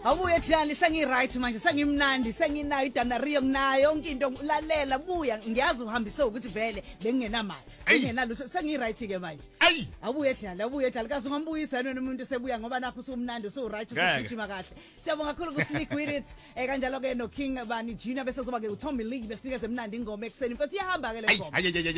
Awuye Jani sengi-right manje sengimnandi senginayo idanariyo nginayo yonke into lalela buya ngiyazi uhambise ukuthi vele bengingenamali ngingenalutho sengi-right ke manje awuye Jani kaze ungambuyisa yena umuntu sebuya ngoba nakho usumnandi usu-right usugijima kahle siyabonga kakhulu ku-Slick with it kanjalo ke no King bani Gina bese kuzoba ke uTommy Lee besinikeze emnandi ingoma ekseni mfethu iyahamba ke le ngoma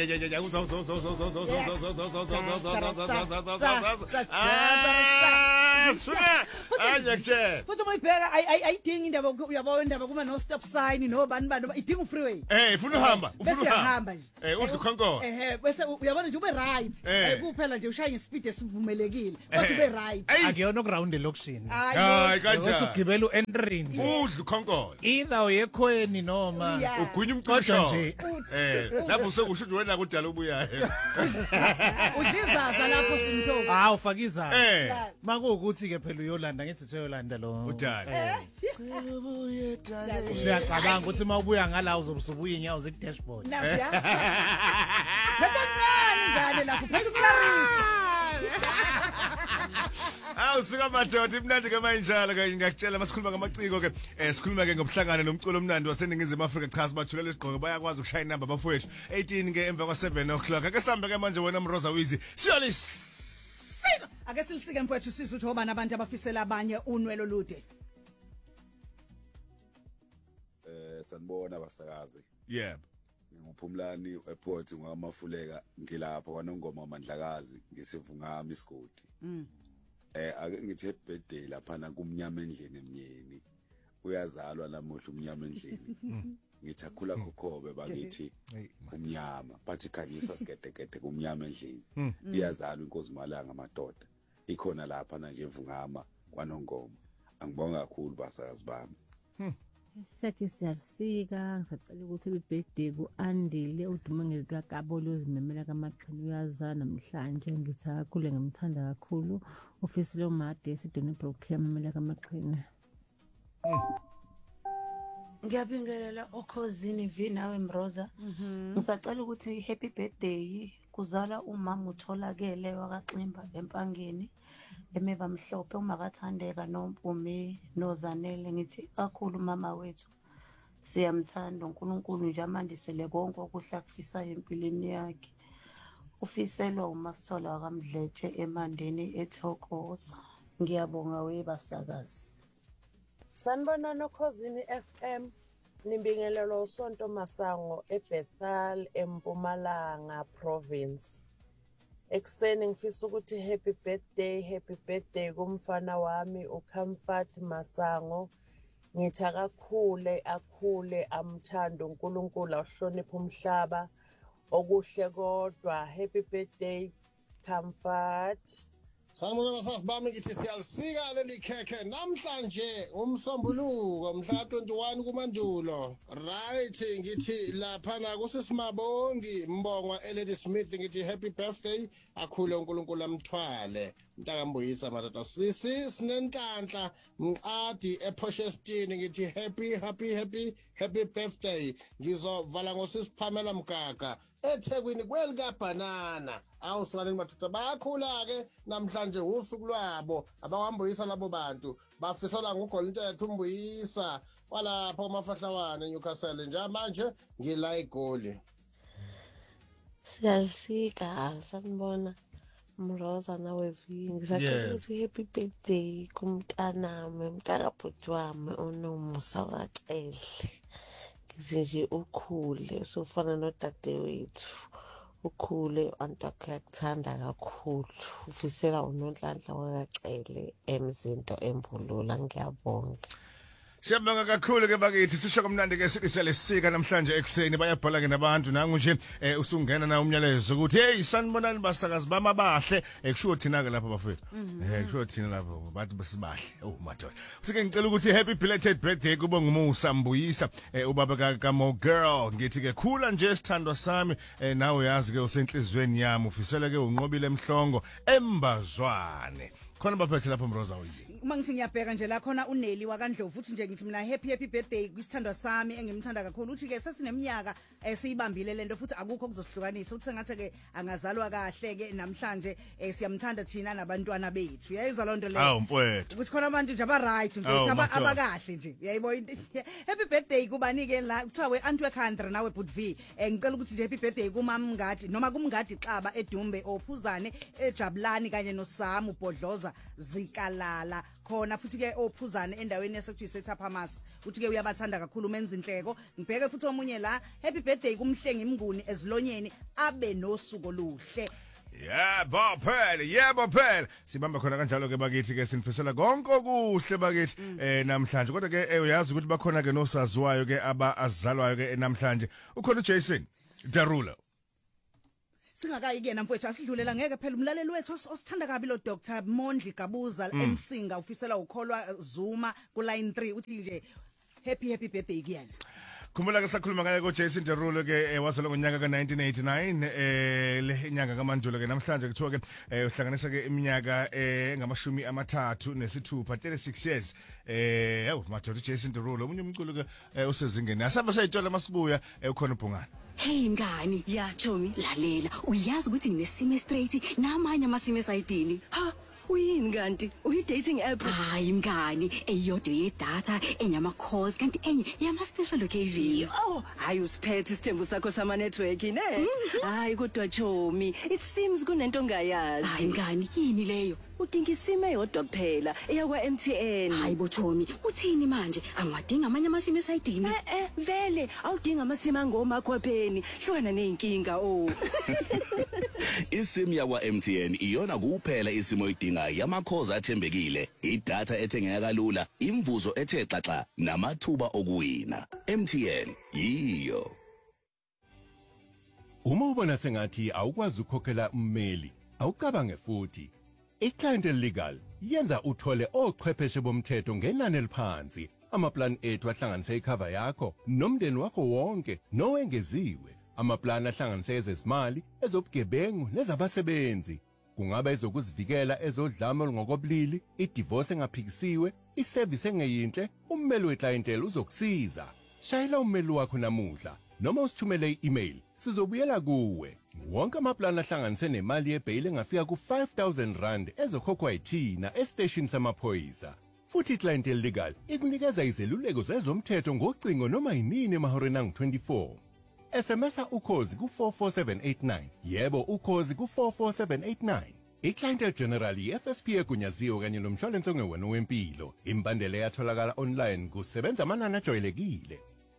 futhi moyibheka ayidingi indaba uyabona indaba kuma no stop sign no bani idinga u-freeway ufuna uhamba uhamba nje udla ukhonkolo bese uyabona nje ube right kuphela nje ushaya ngespeed esivumelekile kodwa ube right akuyona ground elokushini hayi kanjani ugibela uentering udla ukhonkolo either uyekhweni noma ugwinya umcisho nje lapho sekusho ukuthi wena kudala ubuyayo udlizaza lapho sinto ufaka izaza makuwukuthi ke phela uyolanda ngithi useyolanda lo udala usiyacabanga ukuthi mawubuya ngala uzobusubuya inyawo ze-dashboard nasiya ngathani ngane lapho phela uClarissa Awusuka madoda imnandi kamayinjalo ke ngiyakutshela masikhuluma ngamaciko ke sikhuluma ke ngobuhlangane nomculo omnandi waseningizimu Afrika cha sibathulele isigqoko bayakwazi ukushaya inamba bafowethu 18 ke emva kwa7 o'clock ake sambe ke manje wena Mroza Wizi siyolisika ake silisike mfowethu sisi uthi obani abantu abafisela abanye unwelo lude sanibona basakazi yebo ngiphumlani airport ngoMafuleka ngilapha kwaNongoma uMandlakazi ngisevungama isigodi ake ngithi happy birthday lapha na kumnyama endlini emnyeni uyazalwa namuhla umnyama endlini ngithi akhula khokhobe bakithi umnyama bathi khanyisa sigedegede kumnyama endlini iyazalwa inkosi Malanga amadoda ikhona lapha na nje evungama kwaNongoma angibonga kakhulu basakazi bami Sathi siyasika ngisacela ukuthi ibirthday kuandile uDumenge kaGabolo uzimemela kaMaqhina uyaza namhlanje ngithi akakhule ngimthanda kakhulu ufisile uMade esidoni Brooklyn memela kaMaqhina Ngiyabingelela okhosini vi nawe Mroza ngisacela ukuthi happy birthday kuzala umama utholakele wakaXimba empangeni emeva mhlophe umakathandeka noMpumi noZanele ngithi kakhulu mama wethu siyamthanda uNkulunkulu nje amandisele konke okuhle akufisayo empilweni yakhe ufiselwa uMasithola wakamdletshe emandeni eThokoza ngiyabonga webasakazi sanibona nokhosini FM nimbingelelo uSonto Masango eBethal eMpumalanga province ekseni ngifisa ukuthi happy birthday kumfana wami uComfort Masango ngithi akhule amthanda uNkulunkulu ahlonipha umhlaba okuhle kodwa happy birthday Comfort Sanibona basasi bami ngithi siyalisika leli khekhe namhlanje umsombuluko mhla 21 kuMandulo right ngithi lapha na kusisimabongi mbongwa Lady Smith ngithi happy birthday akhule uNkulunkulu amthwale mntakambuyisa matata sisi sinenhlanhla mqadi ePorchestin ngithi happy birthday ngizovala ngosisiphamela mgaga eThekwini kwelika banana awusikaneni madoda bayakhula ke namhlanje usuku lwabo abawambuyisa labo bantu bafisola nguGolintethe umbuyisa walapha uMafahlawane eNewcastle nje manje ngila igoli siyalisika sanibona Mroza nawe vi ngisacela ukuthi happy birthday kumntanami mntakabhuti wami uNomusa wacele ngizinje ukhule usufana nodadewethu ukhule antakhe yakuthanda kakhulu ufisela uNonhlanhla wakacele emzinto embulula ngiyabonga Siyabonga kakhulu ke bakithi sisho kumnandi ke silisika namhlanje ekseni bayabhala ke nabantu nangu nje usungena na umnyalezo ukuthi hey sanibonani basakazi bama bahle kusho thina ke lapha bafethu kusho thina lapha bathi besibahle madoda futhi ke ngicela ukuthi happy belated birthday kuba ngumusa mbuyisa ubaba ka Mo girl ngithi ke khula nje sithandwa sami nawe yazi ke usenhlizweni yami ufisela ke unqobile emhlongo embazwane khona baphethe lapho Mroza uyizi uma ngithi ngiyabheka nje la khona uNeli wakandlovu futhi nje ngithi mina happy birthday kwisithandwa sami engimthanda kakhulu uthi ke sesineminyaka siyibambile lento futhi akukho kuzosihlukanisa uthi ngathi ke angazalwa kahle ke namhlanje siyamthanda thina nabantwana bethu uyayizwa lonto leyo awu mfowethu ukuthi khona abantu nje aba right mfowethu abakahle nje uyayibo happy birthday kubani ke la kuthiwa we Antwe Country nawe Budvi ngicela ukuthi nje happy birthday kumama Mngadi noma kumngadi Xaba eDumbe ophuzane eJabulani kanye noSamu Bodloza zikalala khona futhi ke ophuzane endaweni yasethi seThaphamas uthi ke uyabathanda kakhulu menza inhleko ngibheke futhi omunye la happy birthday kumhlengi imnguni ezilonyeni abe nosuku oluhle yebo phela sibamba khona kanjalo ke bakithi ke sinifisela konke okuhle bakithi namhlanje kodwa ke uyazi ukuthi bakhona ke nosaziwayo ke abazalwayo ke namhlanje ukhona uJason Derulo singakayi ke namfowethu asidlulela ngeke phela umlaleli wethu osithanda kabi lo Dr Mondli Gabuza eMsinga ufisela ukholwa Zuma ku line 3 uthi nje happy birthday kuyena Khumbula ke sakhuluma ngaye ko Jason Derulo ke wazalwa ngonyaka ka 1989 le nyanga kaMandulo ke namhlanje kuthiwa ke uhlanganisa ke iminyaka engamashumi amathathu nesithupha 36 years madoda Jason Derulo umunye umculo ke usezingeni asaba sayithola masibuya ukhona uBhungana Hey mngani ya Chomi lalela uyazi ukuthi nginesimo straight namanye amasimo esayidini ha uyini kanti uyi-dating app hayi mngani eyodwa ye-data enyama calls kanti enye yama special occasions hayi usiphethe isithembu sakho sama-network ne hayi kodwa Chomi it seems kunento ongayazi hayi mngani yini leyo udinga isimo eyodwa kuphela eyakwa-MTN hayi bo Chomi uthini manje angiwadinga amanye amasimo esayidini vele awudinga amasimo angomakwapheni hlwana ney'nkinga iSIM yakwa-MTN iyona kuphela isimo oyidingayo yamakhoza athembekile idatha ethengeka kalula imvuzo ethe xaxa namathuba okuwina MTN yiyo Uma ubona sengathi awukwazi ukukhokhela ummeli awucabange futhi iClient Legal yenza uthole ochwepheshe bomthetho ngenani eliphansi amaplan ethu ahlanganise icover yakho nomndeni wakho wonke nowengeziwe amaplan ahlanganise ezezimali ezobugebengu nezabasebenzi kungaba ezokuzivikela ezodlame olungokobulili idivorce engaphikisiwe iservice engeyinhle ummeli weclientele uzokusiza shayela ummeli wakho namuhla noma usithumele i-email sizobuyela kuwe wonke amaplan ahlanganise nemali yebail engafika ku-5,000 rand ezokhokhwa yithina estation samaphoyisa futhi iClient Legal ikunikeza izeluleko zezomthetho ngocingo noma yinini emahoreni angu-24 SMS ukhozi ku44789 yebo ukhozi ku44789 iClient General FSP egunyaziwe kanye nomshwalense ongewena wempilo imbandela yatholakala online kusebenza amanani ajwayelekile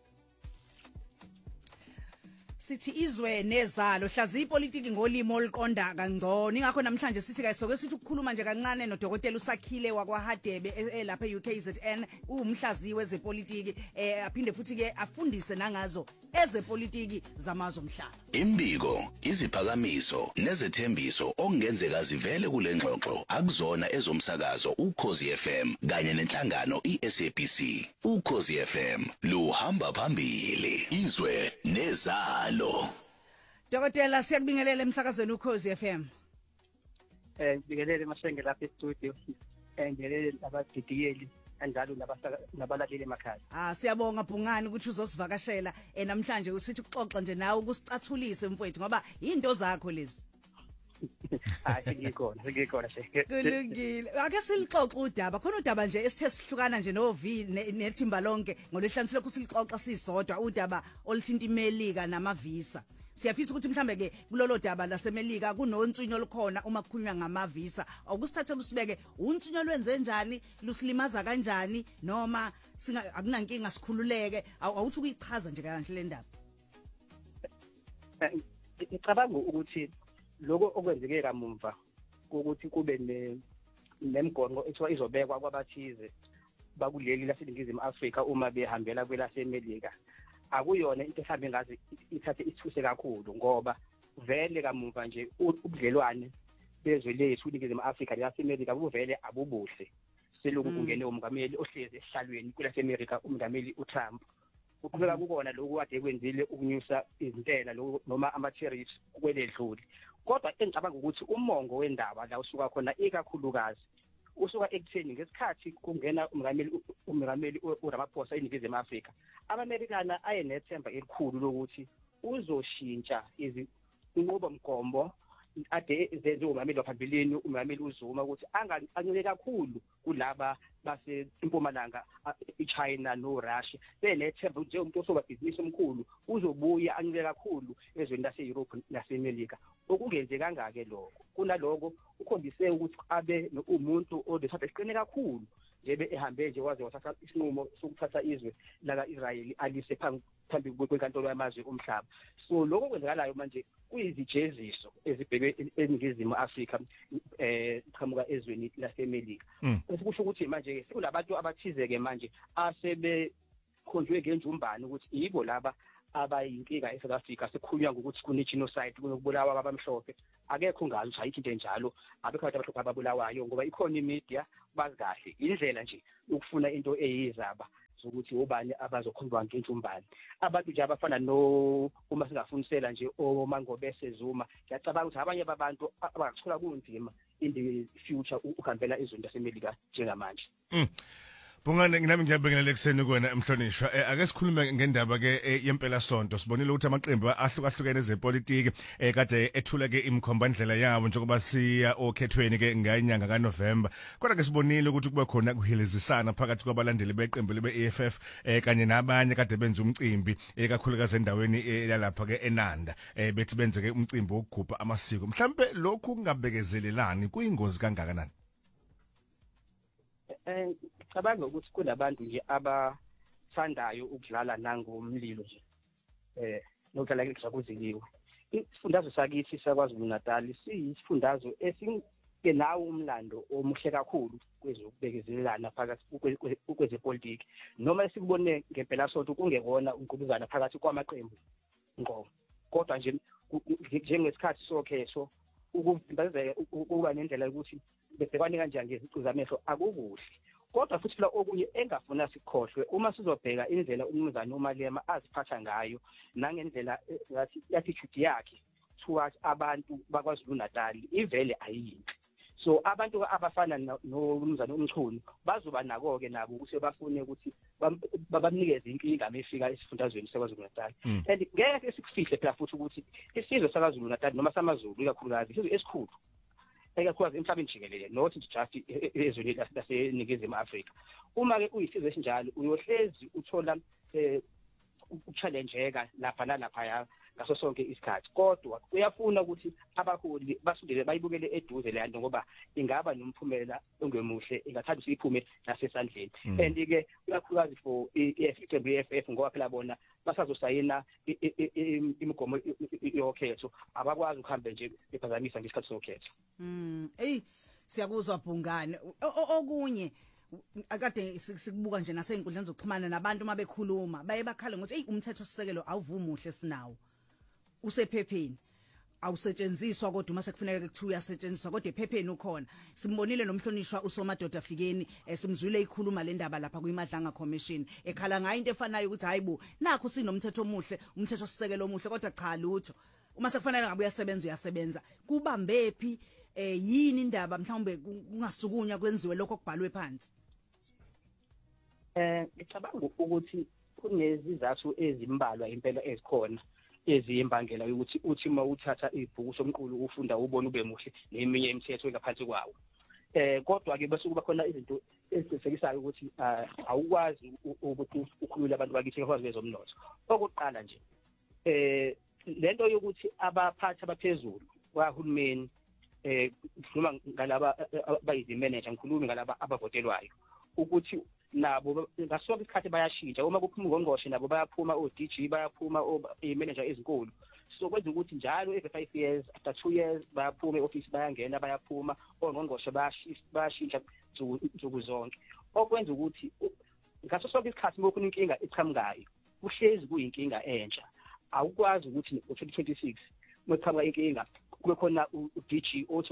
sithi izwe nezalo hlazi ipolitiki ngolimo oluqonda kangcono ingakho namhlanje sithi kayisoke sithi ukukhuluma nje kancane noDokotela uSakhile wakwaHadebe lapha eUKZN umhlazi wezepolitiki aphinde futhi ke afundise nangazo ezepolitiki zamazwe omhlaba imbiko iziphakamiso nezethembiso okungenzeka zivele kule ngxoxo akuzona ezomsakazo uKhosi FM kanye nenhlangano iSABC uKhosi FM luhamba phambili izwe nezalo Dokotela siyakubingelela emsakazweni uKhosi FM ngibingelele Mashenge lapha e-studio ngibingelele abadidiyeli kanjalo nabalaleli emakhaya siyabonga Bhungani ukuthi uzosivakashela namhlanje usithi ukuxoxa nje nawe ukusicathulise mfowethu ngoba into zakho lezi ngikona kulungile ake silixoxe udaba khona udaba nje esithe sihlukana nje novi nethimba lonke ngolwehlanu lokhu silixoxa sisodwa udaba olithinta iMelika namavisa siyafisa ukuthi mhlambe ke kulolo daba laseMelika kunontswinyo olukhona uma kukhulunywa ngamavisa awukusithathela usibeke untswinyo lwenze njani lusilimaza kanjani noma akunankinga sikhululeke awuthi ukuyichaza nje kanhle le ndaba ngicabanga ukuthi lokho okwenzeke kamumva ukuthi kube nemgonqo ethiwa izobekwa kwabathize bakuleli laseNingizimu Afrika uma behambela kwelaseMelika akuyona into ehambe ngazi ithathe isithuse kakhulu ngoba vele kamumva nje ubudlelwane bezwe lethu iNingizimu Afrika laseMelika buvele abubuhle selokhu kungene umongameli ohlezi esihlalweni kwelaseMelika umongameli uTrump ukubeka kukona lokhu kade kwenzile ukunyusa izintela noma ama-tariffs kweledluli kodwa engicabanga ukuthi umongo wendaba la usuka khona ikakhulukazi usuka ekutheni ngesikhathi kungena uMongameli uRamaphosa eNingizimu Afrika ama-Americana ayenethemba elikhulu lokuthi uzoshintsha inqubomgomo ade zenze uMongameli waphambilini uMongameli uZuma ukuthi anganyuke kakhulu kulaba base Mpumalanga iChina noRussia benethemba nje umuntu osoba business omkhulu uzobuya anyuke kakhulu ezweni lase-Europe naseMelika okungenze kangake lokho kunaloko ukhombise ukuthi abe umuntu odesathe siqine kakhulu njebe ehambe nje waze wathatha isinqumo sokuthatha izwe laka Israel alise phambi kwenkantolo yamazwe omhlaba so lokho kwenzakalayo manje kuyizijeziso ezibheke eNingizimu Afrika qhamuka ezweni laseMelika esikusho ukuthi manje sekunabantu abathize ke manje asebe khonjwe ngenjumbane ukuthi yibo laba abayinkinga eSouth Africa sekukhulunywa ngokuthi kune-genocide kunokubulawa abamhlophe akekho ungazi ukuthi ayikho into enjalo abekho abantu abamhlophe ababulawayo ngoba ikhona imedia bazi kahle indlela nje ukufuna into eyizaba zokuthi ubani abazokhuluma ngenjumbane abantu nje abafana uma singafunisela nje oMangobese Zuma ngiyacabanga ukuthi abanye babantu abangakuthola kunzima in the future ukuhambela izweni laseMelika njengamanje Bongane nginami ngiyabingelela ekseni kuwena emhlonishwa ake sikhulume ngendaba ke yempela sonto sibonile ukuthi amaqembu ahlukahlukene ezepolitiki kade ethula ke imkhombandlela yabo njengoba siya okhethweni ke nganyanga kaNovember kodwa ke sibonile ukuthi kube khona ukuhilizisana phakathi kwabalandeli beqembu leBEFF kanye nabanye kade benza umcimbi kakhulukazi endaweni yalapha ke eNanda bethi benze ke umcimbi wokugubha amasiko mhlambe lokhu kungabekezelelani kuyingozi kangakanani cabanga ukuthi kunabantu nje abathandayo ukudlala nangomlilo nje nokudlala ngexa kuziliwe isifundazwe sakithi saKwaZulu Natal siyisifundazwe esingenawo umlando omuhle kakhulu kwezokubekezelelana phakathi kwezepolitiki noma esikubone ngempela sonto kungekona unkqubuzana phakathi kwamaqembu ngqo kodwa nje njengesikhathi sokhetho ukuvimbezela ukuba nendlela yokuthi bebhekwane kanjani ngezicu zamehlo akukuhle kodwa futhi la okunye engafuna sikhohlwe uma sizobheka indlela umnumzane uMalema aziphatha ngayo nangendlela ngathi attitude yakhe towards abantu bakwaZulu Natal ivele ayinhle so abantu abafana nomnumzane uMchunu bazoba nako ke nabo ukuthi bafune ukuthi babanikeze inkinga mefika esifundazweni sakwaZulu Natal and ngeke sikufihle phela futhi ukuthi isizwe sakwaZulu Natal noma samaZulu ikakhulukazi isizwe esikhulu ekakhulukazi emhlabeni jikelele not just ezweni laseNingizimu Afrika uma ke uyisizwe esinjalo uyohlezi uthola uchallengeka lapha nalapha ngaso sonke isikhathi kodwa uyafuna ukuthi abaholi basudele bayibukele eduze le nto ngoba ingaba nomphumela ongemuhle ingathanda siyiphume nasesandleni and ke uyakhulukazi for iFF ngoba phela bona basazosayina imigomo yokhetho abakwazi ukuhamba nje bephazamisa ngesikhathi sokhetho siyakuzwa Bhungane okunye akade sikubuka nje nasey'nkundleni zokuxhumana nabantu mabekhuluma baye bakhale ngokuthi umthetho sisekelo awuvumi uhle sinawo usephepheni awusetshenziswa kodwa uma sekufuneka kuthiwa uyasetshenziswa kodwa ephepheni ukhona simbonile nomhlonishwa uSomadoda Fikeni simzwile ikhuluma le ndaba lapha kuyiMadlanga Commission ekhala ngayo into efanayo ukuthi hayibo nakho sinomthetho omuhle umthetho sisekelo omuhle kodwa cha lutho uma sekufanele ngabe uyasebenza kubambephi yini indaba mhlawumbe kungasukunywa kwenziwe lokho kubhalwe phansi ngicabanga ukuthi kunezizathu ezimbalwa impela ezikhona eziyimbangela ukuthi uthi uma uthatha ibhuku somqulu ufunda ubone ube muhle neminye imithetho engaphansi kwawo kodwa ke bese kuba khona izinto eziqinisekisayo ukuthi awukwazi ukuthi ukhulule abantu bakithi ekwazi bezomnotho okuqala nje lento yokuthi abaphathi abaphezulu kwahulumeni ngikhuluma ngalaba bayizimanager ngikhuluma ngalaba abavotelwayo ukuthi nabo ngasonke isikhathi bayashintsha uma kuphuma ngongqoshe nabo bayaphuma oDG bayaphuma imanager ezinkulu so kwenza ukuthi njalo every 5 years after 2 years bayaphuma eoffice bayangena bayaphuma ongqongqoshe bayashintsha nsuku zonke okwenza ukuthi ngaso sonke isikhathi lokhu inkinga iqhamukayo uhlezi kuyinkinga entsha awukwazi ukuthi ngo-2026 maqhamuka inkinga kube khona uDG othi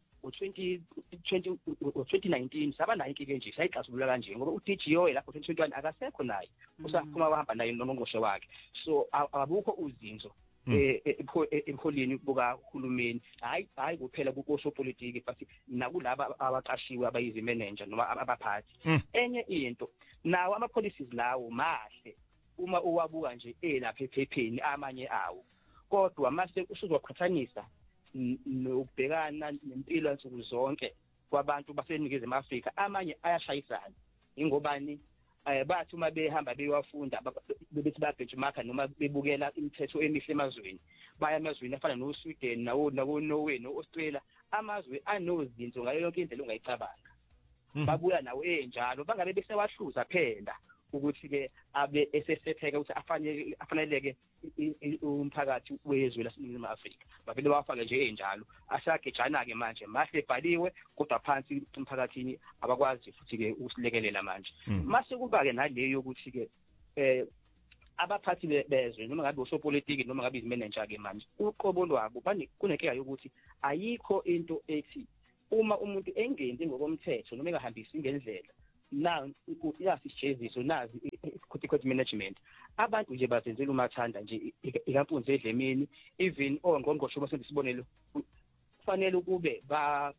ngo-2019 sabanayo inkinga nje sayixazulula kanje ngoba uDG yoye lapho 2021 akasekho naye usaphuma wahamba naye nongqongqoshe wakhe so abukho uzinzo emholini buka uhulumeni hayi kuphela kusopolitiki but nakulaba abaqashiwe abayizi-manager noma abaphathi. Enye into nawo ama-policies lawo mahle uma uwabuka nje lapha ephepheni amanye awo, kodwa mase usuzoqhathanisa nokubhekana nempilo yansuku zonke kwabantu baseNingizimu Afrika, amanye ayashayisana. Ingobani bathi uma behamba bewafunda bethi ba benchmark noma bebukela imithetho emihle emazweni, baya emazweni afana no Sweden nawo Norway no Australia, amazwe anozinto ngayo yonke indlela ongayicabanga. Babuya nawo enjalo bangabe besewahluza phela ukuthi ke abe esesetheka ukuthi afaneleke umphakathi wezwe laseNingizimu Afrika. Bavele bafake nje enjalo, asagejana ke manje mahle ebhaliwe kodwa phansi umphakathini abakwazi futhi ke ukusilekelela manje. Mase kuba ke naleyo ukuthi ke abaphathi bezwe noma ngabe usopolitiki noma ngabe izimanager ke manje uqobo lwabo kunenkinga yokuthi ayikho into ethi uma umuntu engenzi ngokomthetho noma engahambisi ngendlela na yasisjeziso nazi i-quality management, abantu nje bazenzela umathanda nje ikampunzi edlemini. Even ongqongqoshe basebisibonelo kufanele ukube ba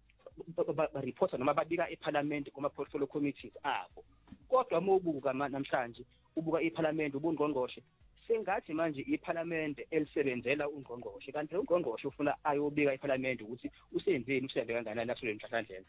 report noma babika eParliament kuma portfolio committees abo, kodwa mobuka namhlanje ubuka eParliament ubungqongqoshe sengathi manje iParliament elisebenzela ungqongqoshe, kanti ungqongqoshe ufuna ayobika eParliament ukuthi usenzeni usebenza kangakanani nasolweni mhlahlandlela.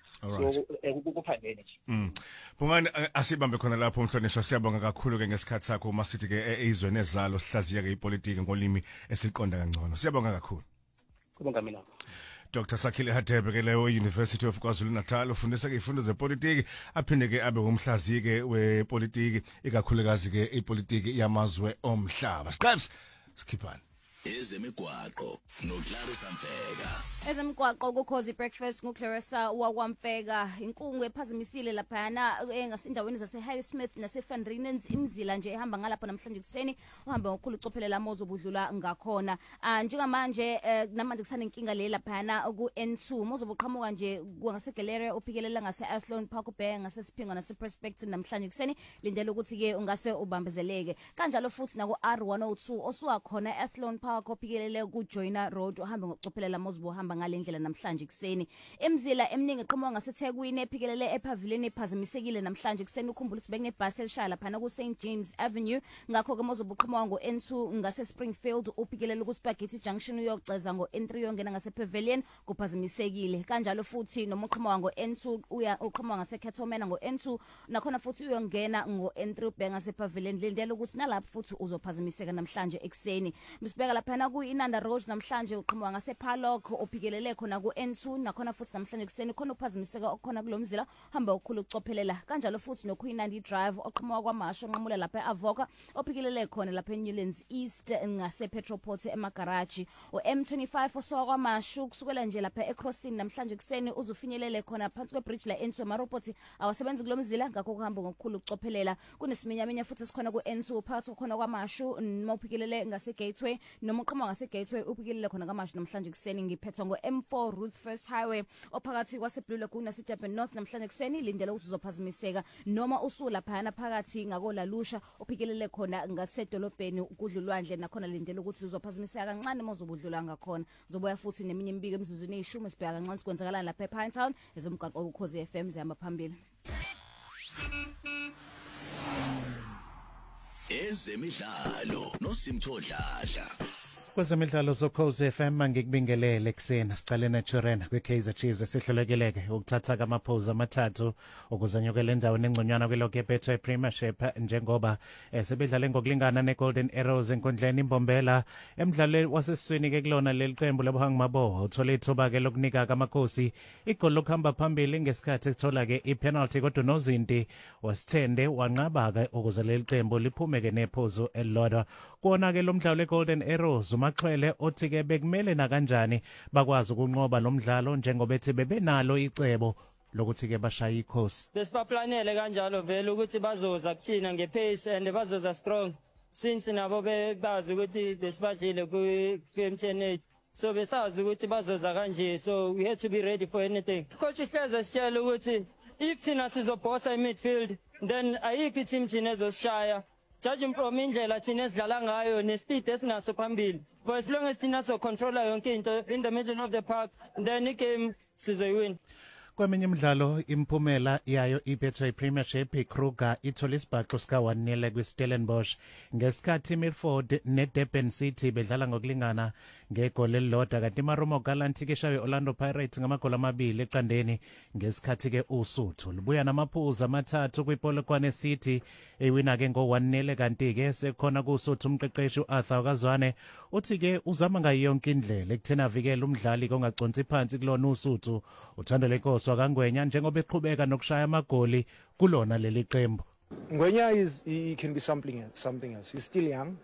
So kuphandene nje. Bungani asibambe khona lapho umhlonishwa, siyabonga kakhulu ke ngesikhathi sakho uma sithi ke izweni ezalo sihlaziya ke ipolitiki ngolimi esiliqonda kangcono. Siyabonga kakhulu. Kubonga mina. Dr. Sakhile Hadebe ke leyo University of KwaZulu-Natal ufundisa ke izifundo zepolitiki, aphinde ke abe umhlaziyi ke wepolitiki, ikakhulukazi ke ipolitiki yamazwe omhlaba. Scribes skiphana ezemigwaqo noClarissa Mfeka. Ezemigwaqo kuKhosi Breakfast nguClarissa wakwamfeka. Inkungu ephazimisile laphana engasindaweni zaseHarrismith naseFanrinens, imizila nje ehamba ngalapha namhlanje kuseni uhambe ngokukhulu ucophelela mozo budlula ngakhona. Njengamanje namanje kusana inkinga le laphana ku-N2 mozo buqhamuka nje ngaseGaleria uphikelela ngase-Athlone Park ubheka ngasesiphingo naseProspect namhlanje kuseni, lindela ukuthi ke ungase ubambezeleke. Kanjalo futhi naku R102 osuka khona eAthlone Park ophikelela kuJoyner Road uhambe ngokucophelela mozo buhamba ngalendlela namhlanje kuseni. Emzila eminingi eqhamuka ngaseThekwini ephikelele ePavilion ephazimisekile namhlanje kuseni, ukhumbula ukuthi bekunebhasi elishala phana ku St James Avenue, ngakho ke mozo buqhamuka ngo-N2 ngase Springfield uphikelela ku Spaghetti Junction uyoceza ngo-N3 yongena ngasePavilion kuphazimisekile. Kanjalo futhi noma uqhamuka ngo-N2 uqhamuka ngaseCatomena ngo-N2 nakhona futhi uyongena ngo-N3 ubheka ngasePavilion, lindela ukuthi nalapho futhi uzophazimiseka namhlanje ekseni. Misibeka laphana ku-Inanda Road namhlanje uqhamuka ngaseParlock ophikelele khona ku-N2 nakhona futhi namhlanje kuseni khona ukuphazimiseka okhona kulomzila hamba ukukhulu ucophelela. Kanjalo futhi noKuinandi Drive oqhamuka kwaMasho onqamula lapha eAvoka ophikelele khona lapha eNewlands East ngasePetroport emagaraji. M25 osoka kwaMasho kusukela nje lapha eCrossing namhlanje kuseni uzufinyelele khona phansi kwebridge la N2 amarobots awasebenzi kulomzila, ngakho kuhamba ngokukhulu ucophelela. Kunesiminyaminya futhi sikhona ku-N2 phakathi khona kwaMasho noma uphikelele ngaseGateway noma uqhamuka ngaseGateway uphikelele khona kwaMasho namhlanje kuseni. Ngiphetha ngo-M4 Ruth First Highway ophakathi kwaseBlue Lagoon naseDurban North namhlanje kuseni, lindela ukuthi uzophazimiseka noma usula phana phakathi ngakoLalusha ophikelele khona ngasedolobheni ukudlulwandle nakhona lindela ukuthi uzophazimiseka kancane mozobudlula ngakhona. Zobuya futhi neminye imibiko emizuzwini eyishumi sibheka kancane kwenzakalana lapha ePinetown ezomgaqo kuKhosi FM zihamba phambili. Ezemidlalo noSimthodladla. Kwezemidlalo zoKhosi FM ngikubingelele kusena siqale neChirena kweKaizer Chiefs esihlelekeleke ukuthatha kamaphuzu amathathu ukuzanyukela endaweni engconywana kwelokhu yebetha Premiership, njengoba sebedlale ngokulingana neGolden Arrows enkundleni imbombela. Emidlalweni wasesiswini ke kulona leli qembu labuhanga mabo uthola ithuba ke lokunika kamakhosi igoli lokuhamba phambili ngesikhathi ethola ke ipenalty, kodwa nozinti wasithende wanqaba ke ukuze leli qembu liphume ke nephuzu elilodwa. Kuona ke lo mdlalo weGolden Arrows uMaxwele othi ke bekumele na kanjani bakwazi ukunqoba lo mdlalo njengoba ethi bebenalo icebo lokuthi ke bashaya ikhosi. Besiplanele kanjalo vele ukuthi bazoza kuthina ngepace and bazoza strong, since nabo bebazi ukuthi besibadlile ku-M10, so besazi ukuthi bazoza kanje, so we had to be ready for anything. Coach Hleze sitshela ukuthi if thina sizobhosa midfield then ayikho team thina ezosishaya, judging from indlela thina esidlala ngayo nespeed esinaso phambili. For as long as thina so controller yonke into in the middle of the park, then igame sizoyiwina. Kweminye imidlalo imphumela yayo iBetway Premiership Kruger ithola isibhaxo sika-1-0 kwiStellenbosch ngesikhathi Milford neDurban City bedlala ngokulingana ngegoli elilodwa kanti iMarumo Gallants ke shawe Orlando Pirates ngamagoli 2-0 ngesikhathi ke uSuthu libuya namaphuzu amathathu kwiPolokwane City ewina ke ngo-1-0 kanti ke sekhona kuSuthu umqeqeshi uArthur Kazwane uthi ke uzama ngayo yonke indlela ekuthena avikele umdlali kongaconsi phansi kulona uSuthu uthando lenkosi wakangwenya njengoba eqhubeka nokushaya amagoli kulona leli qembu. Ngwenya he can be something else. He's still young.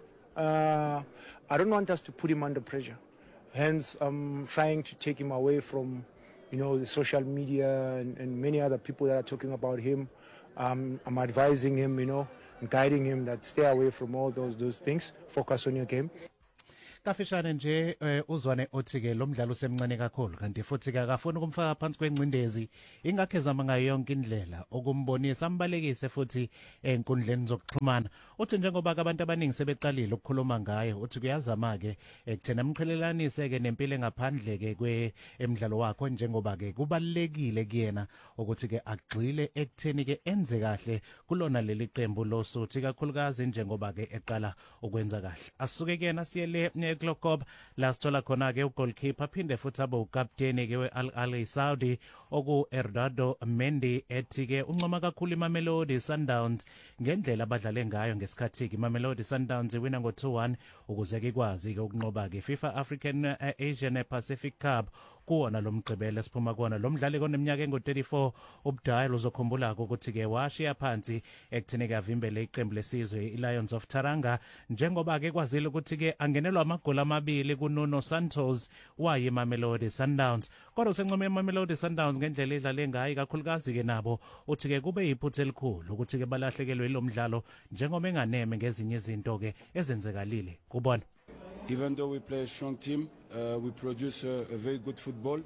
I don't want us to put him under pressure. Hence, I'm trying to take him away from, the social media and many other people that are talking about him. I'm advising him, and guiding him that stay away from all those things. Focus on your game. Kafishane nje uzwane othi ke lo mdlalo usemncane kakhulu kanti futhi ke akafuni ukumfaka phansi kwencindezi ingakho ezama ngayo yonke indlela okumbonisa ambalekise futhi enkundleni zokuxhumana uthi njengoba abantu abaningi sebeqalile ukukhuluma ngayo uthi kuyazama ke ekuthena umqhelelanise ke nempilo engaphandle ke emidlalo wakho njengoba ke kubalekile kuyena ukuthi ke agxile ekutheni ke enze kahle kulona leli qembu loSuthu kakhulukazi njengoba ke eqala ukwenza kahle asuke kuyena siyele Klokob la sithola khona ke ugoalkeeper phinde futhi abe ukapteni ke weAl Ahly Saudi oku Erdado Mendy ethi ke uncoma kakhulu iMamelodi Sundowns ngendlela abadlale ngayo ngesikhathi ke iMamelodi Sundowns iwina ngo-2-1 ukuze ke kwazi ke ukunqoba ke FIFA African Asian Pacific Cup kuona lo mgcibelo siphuma kuona lo mdlali koneminyaka engu-34 ubudala uzokhumbula ukuthi ke washiya phansi ekutheni ke avimbele iqembu lesizwe iLions of Taranga njengoba ke kwazile ukuthi ke angenelwa amagoli 2 kuNuno Santos waye Mamelodi Sundowns kodwa usencome eMamelodi Sundowns ngendlela edlale ngayo kakhulukazi ke nabo uthi ke kube yiphutha elikhulu ukuthi ke balahlekelwe lo mdlalo njengoba enganeme ngezinye izinto ke ezenzekalile kubona. Even though we play a strong team, we produce a very good football.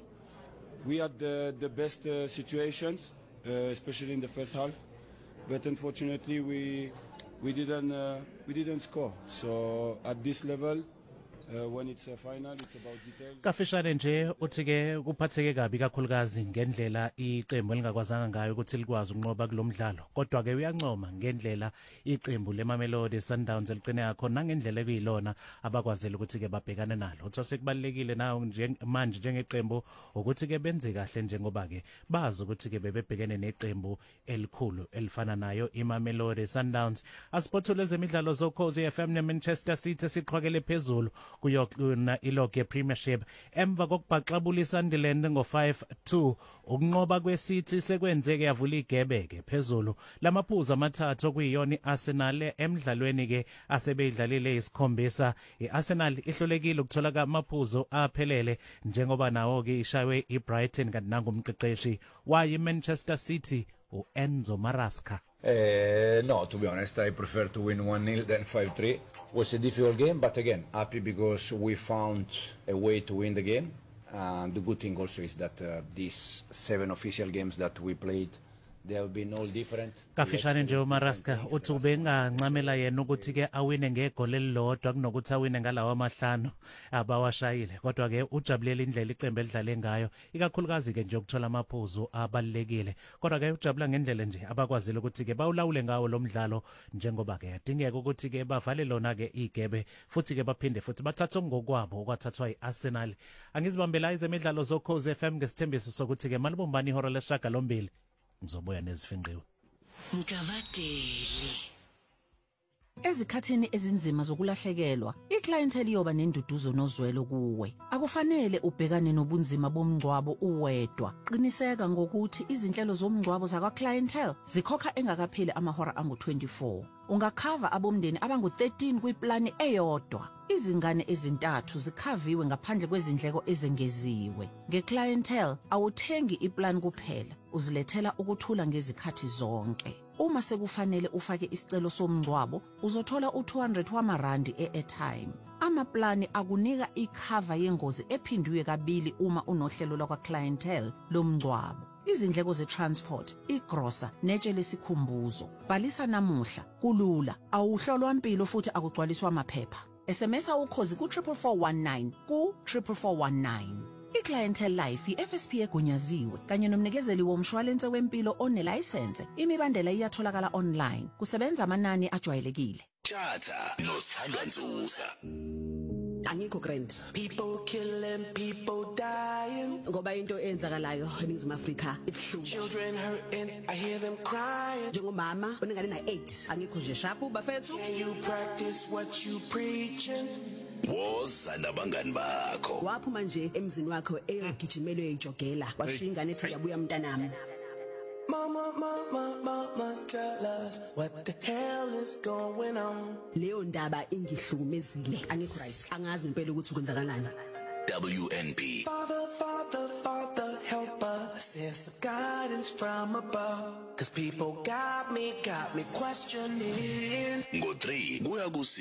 We had the best situations, especially in the first half, but unfortunately we didn't score. So at this level, when it's a final, it's about details. Kafishane nje uthi ke kuphatheke kabi kakhulukazi ngendlela iqembu lingakwazanga ngayo ukuthi likwazi ukunqoba kulomdlalo kodwa ke uyancoma ngendlela iqembu leMamelodi Sundowns eliqine yakho nangendlela ekuyilona abakwazela ukuthi ke babhekane nalo uthi sekubalekile nawo manje njengeqembu ukuthi ke benze kahle njengoba ke bazi ukuthi ke bebebhekene neqembu elikhulu elifana nayo iMamelodi Sundowns asiphothule zemidlalo zoKhosi FM neManchester City siqhwakele phezulu kuyokuna iloge Premiership emva kokubhaxabula iSunderland ngo-5-2 ukunqoba kweCity sekwenzeke yavula igebeke phezulu lamaphuzu amathathu okuyiyona iArsenal emidlalweni ke asebeyidlalile isikhombisa iArsenal ihlolekile ukuthola amaphuzu aphelele njengoba nawo ke ishaywe iBrighton kanti nangumqeqeshi wayi Manchester City uEnzo Maresca. No, to be honest, I prefer to win 1-0 than 5-3. Was a difficult game, but again, happy because we found a way to win the game. And the good thing also is that these 7 official games that we played, they have been all different. Kafishane nje uMaresca uthi ubengancamela yena ukuthi ke awine ngegoli elilodwa kunokuthi awine ngalawa amahlanu abawashayile kodwa ke ujabulela indlela iqembu elidlale ngayo ikakhulukazi ke nje ukuthola amaphuzu abalekile kodwa ke ujabula ngendlela nje abakwazile ukuthi ke bawulawule ngawo lo mdlalo njengoba ke yadingeka ukuthi ke bavale lona ke igebe futhi ke baphinde futhi bathathe ngokwabo okwathathwa iArsenal angizibambela izemidlalo zoKhosi FM ngesithembiso sokuthi ke malibumbani ihora leshaga lombili ngizobuya nezifinqiwe Ngavadeli Ezikhathini ezinzima zokulahlekelwa, iclientele iyoba nenduduzo nozwelo kuwe. Akufanele ubhekane nobunzima bomngcwabo uwedwa. Qiniseka ngokuthi izinhlelo zomngcwabo zakwa-clientele zikhokha engakapheli amahora angu-24. Ungakhava abomndeni abangu-13 kwiplani eyodwa. Izingane ezintathu zikhaviwe ngaphandle kwezindleko ezengeziwe. Nge-clientele awuthengi iplan kuphela, uzilethela ukuthula ngezikhathi zonke. Uma sekufanele ufake isicelo somngcwabo, uzothola u200 wamarandi e-airtime. Amaplani akunika ikhava yengozi ephindwe kabili uma unohlelo lakwa-clientele lomngcwabo. izindleko ze-transport, igrosa, netshe lesikhumbuzo. Bhalisa namuhla, kulula, awuhlolwa impilo futhi akugcwaliswa amaphepha. SMSa ukhozi ku-44419 ku-44419. I-Clientele Life i-FSP egunyaziwe kanye nomnikezeli womshwalense wempilo onelayisense. Imibandela iyatholakala online. Kusebenza amanani ajwayelekile. Tjatha noSithandwa Nzusa. Angikho grand. People killing, people dying. Ngoba into enzakalayo eNingizimu Afrika ibhlungu. Children hurting, I hear them crying. Njengomama onengane na8, angikho nje sharp bafethu. Can you practice what you preaching? Woza nabangani bakho. Waphuma nje emzini wakho eyogijimela eyijogela. Washiya ingane ethi yabuya mntanami. Mama, tell us what the hell is going on. Leyo ndaba ingihlukumezile. Angikho right. Angazi impela ukuthi kwenzakalani. WNP. Father, help us. Sense of guidance from above. 'Cause people got me questioning. Ngo 3 kuya ku